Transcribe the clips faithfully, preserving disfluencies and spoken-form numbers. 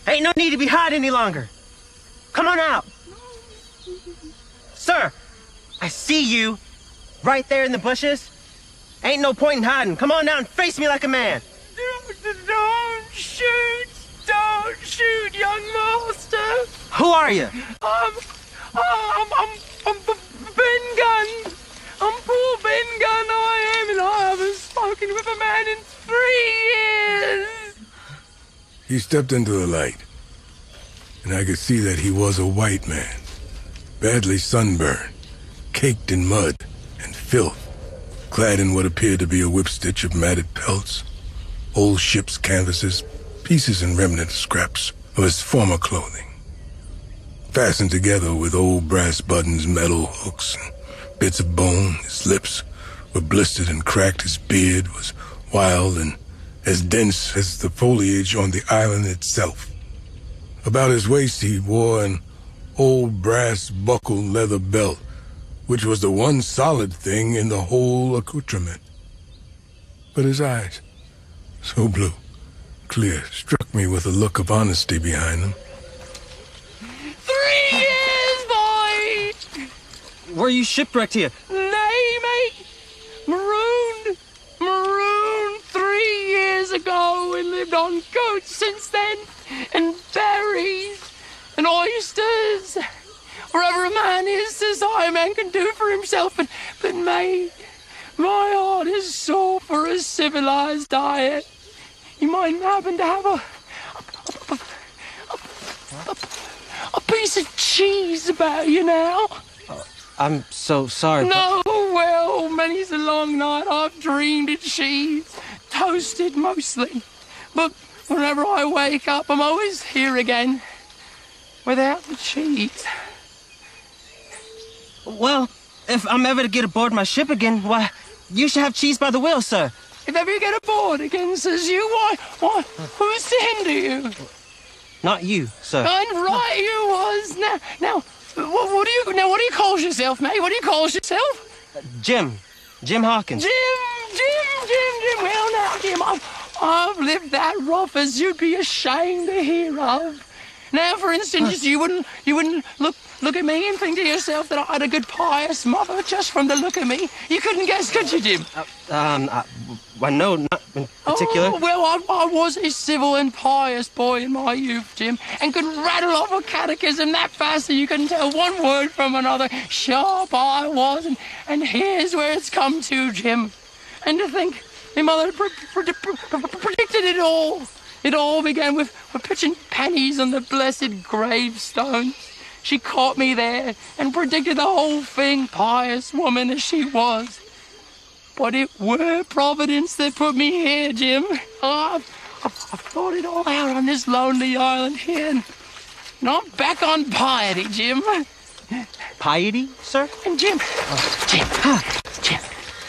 Ain't no need to be hiding any longer. Come on out. Sir, I see you right there in the bushes. Ain't no point in hiding. Come on out and face me like a man. Don't shoot! Don't shoot, young master! Who are you? I'm, I'm, I'm, I'm Ben Gunn. I'm poor Ben Gunn, I am, and I haven't spoken with a man in three years. He stepped into the light, and I could see that he was a white man, badly sunburned, caked in mud and filth, clad in what appeared to be a whipstitch of matted pelts, old ship's canvases, pieces and remnant scraps of his former clothing, fastened together with old brass buttons, metal hooks, and bits of bone. His lips were blistered and cracked. His beard was wild and as dense as the foliage on the island itself. About his waist he wore an old brass buckled leather belt, which was the one solid thing in the whole accoutrement. But his eyes, so blue, clear, struck me with a look of honesty behind them. Three years, boy! Were you shipwrecked here? Nay, mate. Marooned. Marooned three years ago and lived on goats since then, and berries, and oysters. Wherever a man is, says I, a man can do for himself, and, but mate, my heart is sore for a civilized diet. You might happen to have a a, a, a, a piece of cheese about you now. Uh, I'm so sorry. No, well, many's a long night I've dreamed of cheese, toasted mostly. But whenever I wake up, I'm always here again, without the cheese. Well, if I'm ever to get aboard my ship again, why, you should have cheese by the wheel, sir. If ever you get aboard again, says you, why, why, who's to hinder you? Not you, sir. And right you was. Now, now, what, what do you, now, what do you call yourself, mate? What do you call yourself? Uh, Jim. Jim Hawkins. Jim, Jim, Jim, Jim. Well, now, Jim, I've, I've lived that rough as you'd be ashamed to hear of. Now, for instance, you wouldn't, you wouldn't look, look at me and think to yourself that I had a good pious mother just from the look of me. You couldn't guess, could you, Jim? Uh, um, I, well, no, not in particular. Oh, well, I, I was a civil and pious boy in my youth, Jim, and could rattle off a catechism that fast that you couldn't tell one word from another. Sharp I was, and, and here's where it's come to, Jim. And to think, my mother pre- pre- pre- predicted it all. It all began with, with pitching pennies on the blessed gravestones. She caught me there and predicted the whole thing, pious woman as she was. But it were Providence that put me here, Jim. I've, I've, I've thought it all out on this lonely island here, and, and I'm back on piety, Jim. Piety, sir? And Jim, oh. Jim, Jim,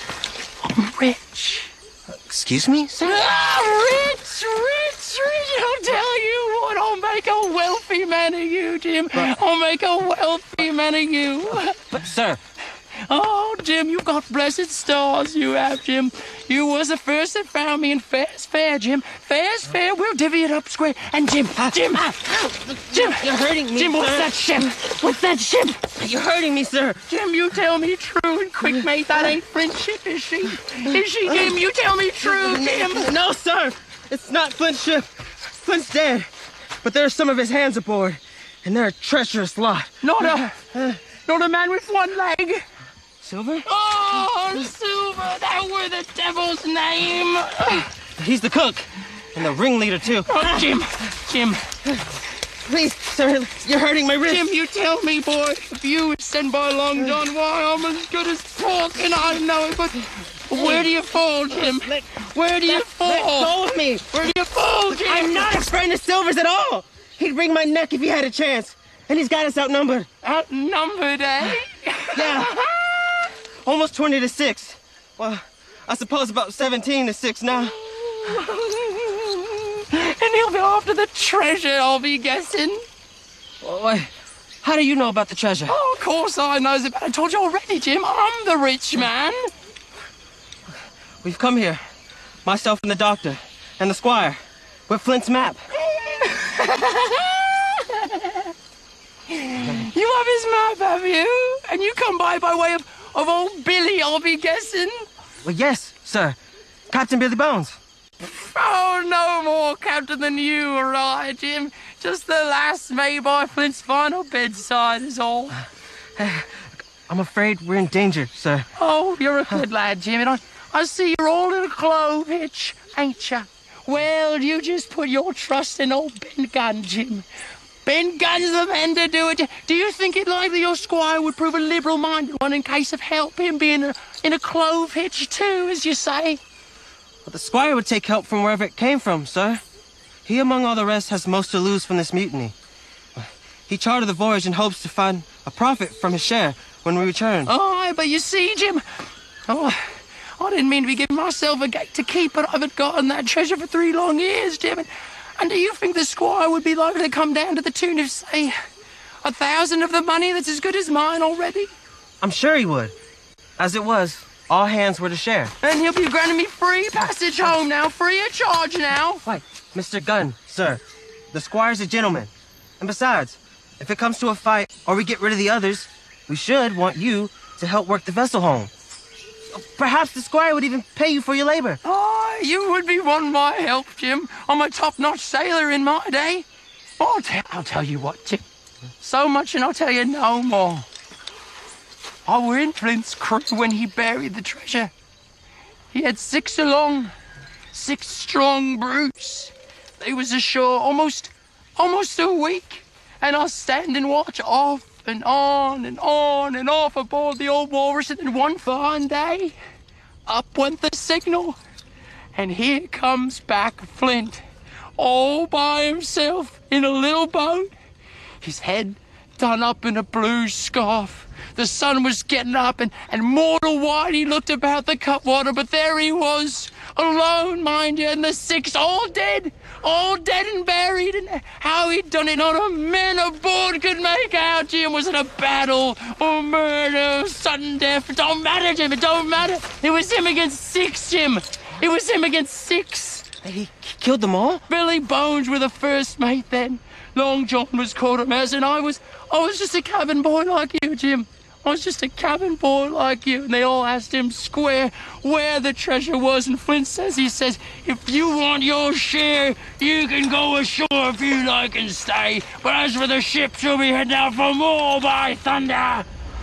I'm rich. Excuse me, sir? Ah, rich, rich, rich. I'll tell you what, I'll make a wealthy man of you, Jim. But, I'll make a wealthy man of you. But, sir... Oh, Jim, you've got blessed stars, you have, Jim. You was the first that found me in fair's fair, Jim. Fair's fair, we'll divvy it up square. And Jim, Jim, Jim, you're hurting me, Jim, what's sir. that ship? What's that ship? You're hurting me, sir. Jim, you tell me true and quick, mate. That ain't friendship, is she? Is she, Jim? You tell me true, Jim. No, sir. It's not Flint's ship. Flint's dead. But there's some of his hands aboard. And they're a treacherous lot. Not a... Uh, not a man with one leg. Silver? Oh, Silver, that were the devil's name. He's the cook, and the ringleader, too. Oh, Jim, Jim. Please, sir, you're hurting my wrist. Jim, you tell me, boy, if you was sent by Long John, why, I'm as good as pork, and I know it, but where do you fall, Jim? Where do you fall? Let go of me. Where do you fall, Jim? I'm not a friend of Silver's at all. He'd wring my neck if he had a chance, and he's got us outnumbered. Outnumbered, eh? Yeah. Almost twenty to six. Well, I suppose about seventeen to six now. And he'll be after the treasure, I'll be guessing. Well, why, how do you know about the treasure? Oh, of course I knows about it. I told you already, Jim. I'm the rich man. We've come here, myself and the doctor, and the squire, with Flint's map. You have his map, have you? And you come by by way of, of old Billy, I'll be guessing? Well, yes, sir. Captain Billy Bones. Oh, no more captain than you or I, Jim. Just the last made by Flint's final bedside is all. I'm afraid we're in danger, sir. Oh, you're a good lad, Jim, and I, I see you're all in a clove hitch, ain't ya? Well, you just put your trust in old Ben Gunn, Jim. Ben Gunn's the man to do it. Do you think it likely your squire would prove a liberal-minded one in case of help him being a, in a clove hitch too, as you say? But the squire would take help from wherever it came from, sir. He, among all the rest, has most to lose from this mutiny. He chartered the voyage in hopes to find a profit from his share when we return. Oh, but you see, Jim, oh, I didn't mean to be giving myself a gate to keep, but I've gotten that treasure for three long years, Jim. And, and do you think the squire would be likely to come down to the tune of, say, a thousand of the money that's as good as mine already? I'm sure he would. As it was, all hands were to share. And he'll be granting me free passage home now, free of charge now. Wait, Mister Gunn, sir, the squire's a gentleman. And besides, if it comes to a fight or we get rid of the others, we should want you to help work the vessel home. Perhaps the squire would even pay you for your labor. Oh, you would be wanting my help, Jim. I'm a top-notch sailor in my day. I'll, t- I'll tell you what, Jim. So much and I'll tell you no more. I were in Flint's crew when he buried the treasure. He had six along, six strong brutes. They was ashore almost, almost a week, and I was standing watch off and on and on and off aboard the old walrus, and then one fine day, up went the signal, and here comes back Flint, all by himself in a little boat, his head done up in a blue scarf. The sun was getting up, and, and mortal white he looked about the cutwater, but there he was, alone, mind you, and the six all dead, all dead and buried, and how he'd done it, not a man aboard could make out, Jim. Was it a battle, or murder, or sudden death? It don't matter, Jim, it don't matter. It was him against six, Jim. It was him against six. He killed them all? Billy Bones were the first mate then. Long John was quartermaster, and I was, I was just a cabin boy like you, Jim. I was just a cabin boy like you, and they all asked him square where the treasure was, and Flint says, he says, if you want your share, you can go ashore if you like and stay, but as for the ship, she'll be heading out for more, by thunder.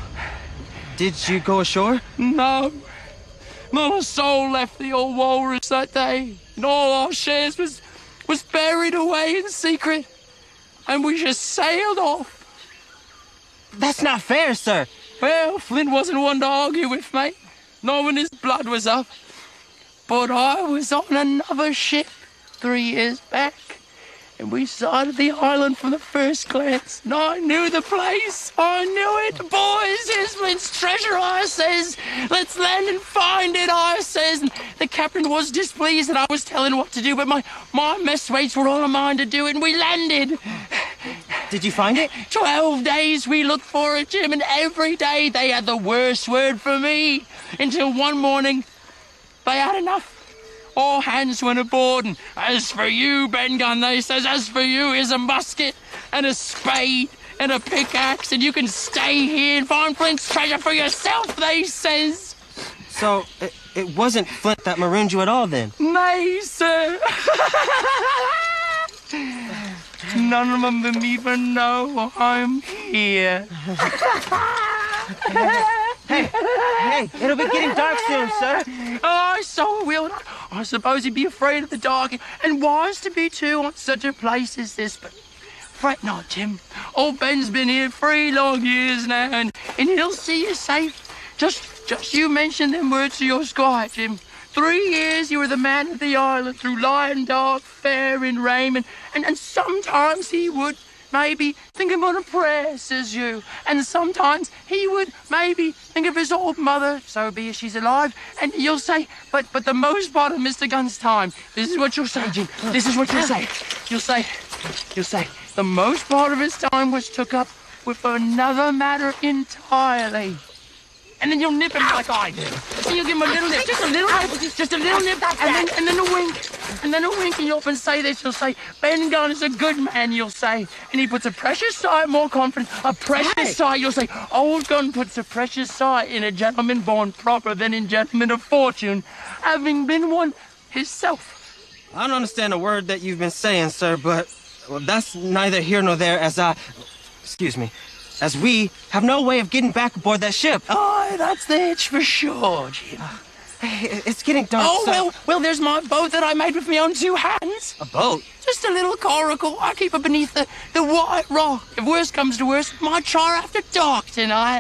Did you go ashore? No. Not a soul left the old walrus that day, and all our shares was, was buried away in secret, and we just sailed off. That's not fair, sir. Well, Flint wasn't one to argue with, mate, not when his blood was up. But I was on another ship three years back, and we sighted the island from the first glance, and I knew the place. I knew it. Boys, here's Flint's treasure, I says. Let's land and find it, I says. And the captain was displeased that I was telling what to do, but my, my messmates were all a mind to do it, and we landed. Did you find it? Twelve days we looked for it, Jim, and every day they had the worst word for me. Until one morning, they had enough. All hands went aboard, and as for you, Ben Gunn, they says, as for you, here's a musket and a spade and a pickaxe, and you can stay here and find Flint's treasure for yourself, they says. So, it, it wasn't Flint that marooned you at all, then? Nay, sir. None of them didn't even know I'm here. Hey, hey, it'll be getting dark soon, sir. Oh, so will. I suppose he'd be afraid of the dark, and wise to be too on such a place as this, but fret not, Jim. Old Ben's been here three long years now, and, and he'll see you safe. Just, just you mention them words to your squire, Jim. Three years you were the man of the island, through light, dark, fair and rain, and, and, and sometimes he would maybe think about a prayer, says you, and sometimes he would maybe think of his old mother, so be as she's alive, and you'll say, but but the most part of Mister Gunn's time, this is what you'll say, Jim, this is what you'll say. You'll say, you'll say, the most part of his time was took up with another matter entirely. And then you'll nip him like I do. And you'll give him a little nip, just a little nip, just a little nip, and then and then a wink, And then he'll wink and you'll up and say this. You'll say, Ben Gunn is a good man, you'll say. And he puts a precious sight, more confident, a precious Hey. sight. You'll say, Old Gun puts a precious sight in a gentleman born proper than in gentlemen of fortune, having been one himself. I don't understand a word that you've been saying, sir, but well, that's neither here nor there as I... Excuse me. As we have no way of getting back aboard that ship. Oh, that's the hitch for sure, Jim. Hey, it's getting dark, Oh, sir. well, well, there's my boat that I made with my own two hands. A boat? Just a little coracle. I keep it beneath the, the white rock. If worse comes to worse, might try after dark tonight.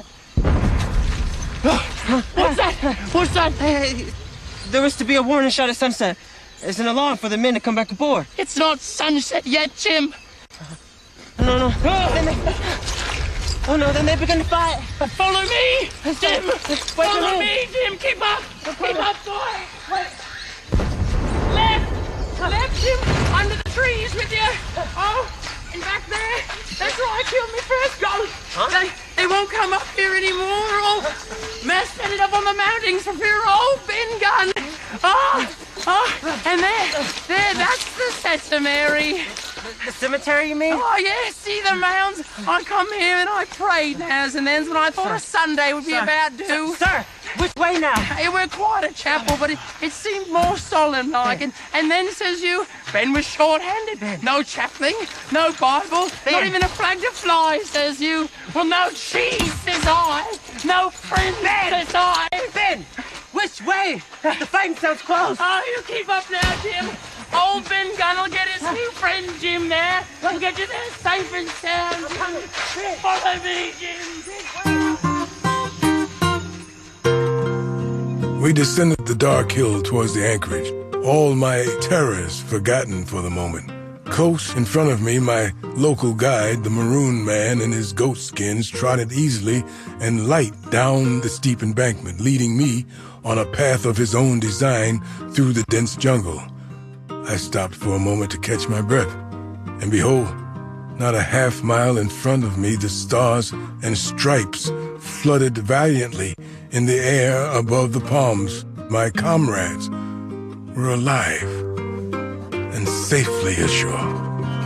What's that? What's that? Hey, there was to be a warning shot at sunset. It's an alarm for the men to come back aboard. It's not sunset yet, Jim. No, no. Then they... Oh, no, then they begin to fight. Follow me, Jim. Wait Follow a me, Jim. Keep up. Keep up, boy. Left. Left, Jim. Under the trees with you. Oh, and back there. That's where I killed me first ghost. Huh? They, they won't come up here anymore. They're all messed it up on the mountains for fear of old Ben Gunn. Oh, oh, and there, there, that's the Sesame. The cemetery, you mean? Oh, yeah, see the mounds? I come here and I prayed nows and thens when I thought a Sunday would be Sir. about due. Sir, which way now? It were quite a chapel, but it, it seemed more solemn-like. And, and then, says you, Ben was short-handed. No chaplain, no Bible, not Ben. even a flag to fly, says you. Well, no cheese, says I. No friends, says I. Ben, which way? The fighting sounds close. Oh, you keep up now, Jim. Old Ben Gunn will get his new friend Jim there and get you there safe and sound. Follow me, Jim. We descended the dark hill towards the anchorage, all my terrors forgotten for the moment. Close in front of me, my local guide, the maroon man in his goat skins, trotted easily and light down the steep embankment, leading me on a path of his own design through the dense jungle. I stopped for a moment to catch my breath, and behold, not a half mile in front of me, the stars and stripes flooded valiantly in the air above the palms. My comrades were alive and safely ashore.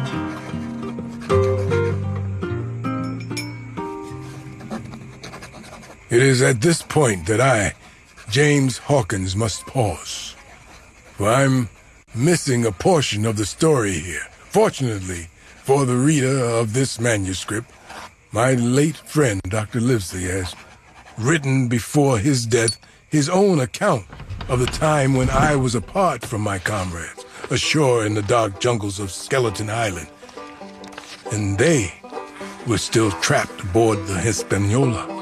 It is at this point that I, James Hawkins, must pause, for I'm missing a portion of the story here. Fortunately for the reader of this manuscript, my late friend, Doctor Livesey, has written before his death his own account of the time when I was apart from my comrades, ashore in the dark jungles of Skeleton Island. And they were still trapped aboard the Hispaniola.